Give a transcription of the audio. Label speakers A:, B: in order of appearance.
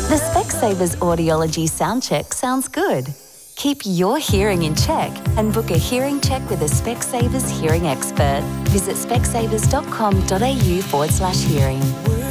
A: The Specsavers Audiology Soundcheck sounds good. Keep your hearing in check and book a hearing check with a Specsavers hearing expert. Visit specsavers.com.au/hearing.